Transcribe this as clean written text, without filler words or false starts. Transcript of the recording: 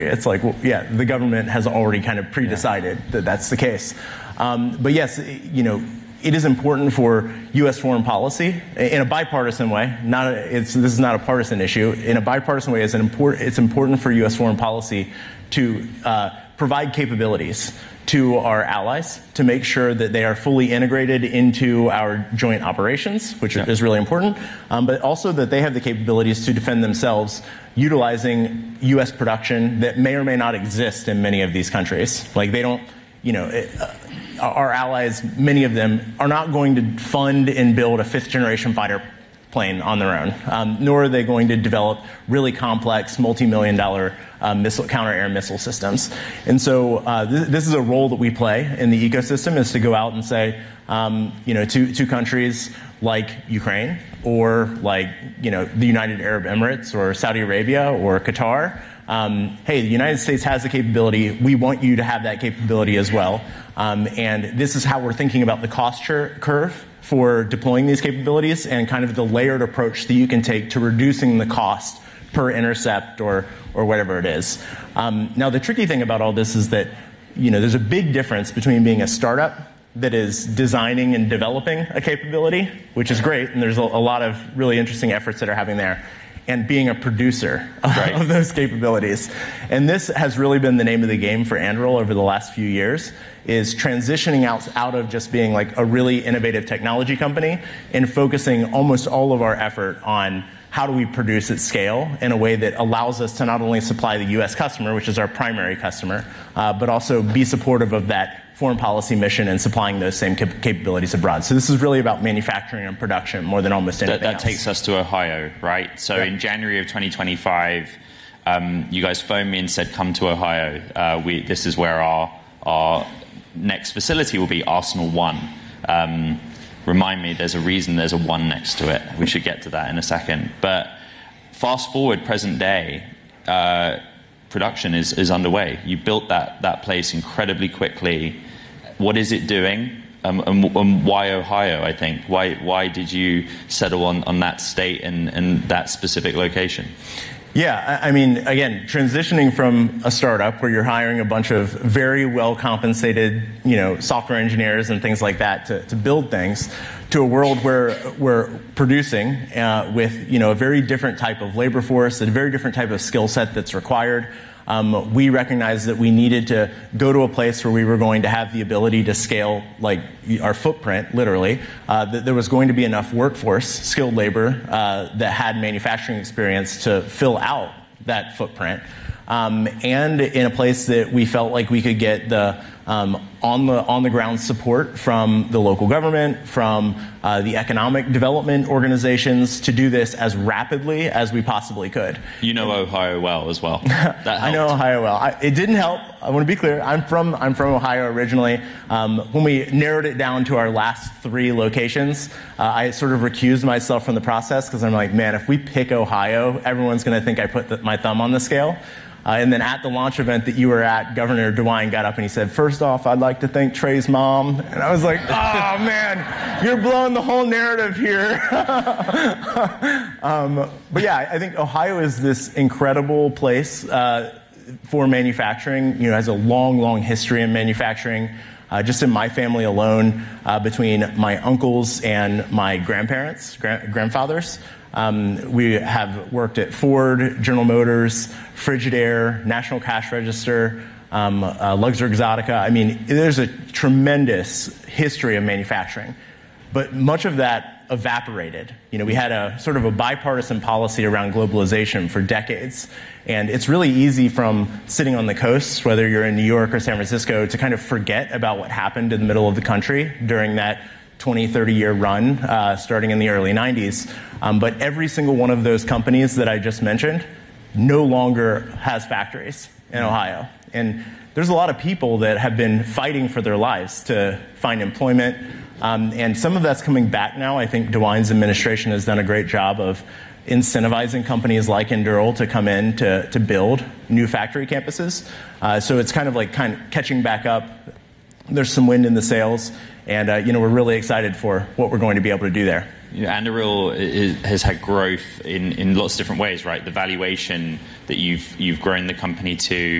It's like, well, yeah, the government has already kind of pre-decided that that's the case. But yes, it is important for U.S. foreign policy in a bipartisan way. This is not a partisan issue. In a bipartisan way, it's important for U.S. foreign policy to provide capabilities to our allies to make sure that they are fully integrated into our joint operations, which is really important, but also that they have the capabilities to defend themselves utilizing U.S. production that may or may not exist in many of these countries. Like they don't, our allies, many of them, are not going to fund and build a fifth-generation fighter plane on their own, nor are they going to develop really complex, multi-million-dollar counter-air missile systems. And so this is a role that we play in the ecosystem, is to go out and say, to countries like Ukraine or like, the United Arab Emirates or Saudi Arabia or Qatar, hey, the United States has the capability. We want you to have that capability as well. And this is how we're thinking about the cost curve for deploying these capabilities and kind of the layered approach that you can take to reducing the cost per intercept or whatever it is. Now, the tricky thing about all this is that, there's a big difference between being a startup that is designing and developing a capability, which is great, and there's a lot of really interesting efforts that are happening there, and being a producer of those capabilities. And this has really been the name of the game for Anduril over the last few years, is transitioning out of just being like a really innovative technology company and focusing almost all of our effort on how do we produce at scale in a way that allows us to not only supply the U.S. customer, which is our primary customer, but also be supportive of that foreign policy mission and supplying those same capabilities abroad. So this is really about manufacturing and production more than almost anything else. That takes us to Ohio, right? So in January of 2025, you guys phoned me and said, come to Ohio. This is where our next facility will be, Arsenal 1. Remind me, there's a reason there's a 1 next to it. We should get to that in a second. But fast forward, present day, production is underway. You built that place incredibly quickly. What is it doing? And why Ohio, I think? Why did you settle on that state and that specific location? Yeah, I mean, again, transitioning from a startup where you're hiring a bunch of very well-compensated, software engineers and things like that to build things, to a world where we're producing with, a very different type of labor force, a very different type of skill set that's required. We recognized that we needed to go to a place where we were going to have the ability to scale, like our footprint, literally, that there was going to be enough workforce, skilled labor, that had manufacturing experience to fill out that footprint. And in a place that we felt like we could get the on the ground support from the local government, from the economic development organizations to do this as rapidly as we possibly could. You know Ohio well as well. That helped. I know Ohio well. It didn't help. I want to be clear. I'm from Ohio originally. When we narrowed it down to our last 3 locations, I sort of recused myself from the process because I'm like, man, if we pick Ohio, everyone's going to think I put my thumb on the scale. And then at the launch event that you were at, Governor DeWine got up and he said, first off, I'd like to thank Trey's mom. And I was like, oh, man, you're blowing the whole narrative here. But yeah, I think Ohio is this incredible place for manufacturing. Has a long, long history in manufacturing. Just in my family alone, between my uncles and my grandfathers, we have worked at Ford, General Motors, Frigidaire, National Cash Register, Luxor Exotica. I mean, there's a tremendous history of manufacturing, but much of that evaporated. We had a sort of a bipartisan policy around globalization for decades, and it's really easy from sitting on the coasts, whether you're in New York or San Francisco, to kind of forget about what happened in the middle of the country during that 20, 30-year run, starting in the early 90s. But every single one of those companies that I just mentioned no longer has factories in Ohio. And there's a lot of people that have been fighting for their lives to find employment. And some of that's coming back now. I think DeWine's administration has done a great job of incentivizing companies like Anduril to come in to build new factory campuses. So it's kind of catching back up. There's some wind in the sails. And we're really excited for what we're going to be able to do there. Anduril has had growth in lots of different ways, right? The valuation that you've grown the company to,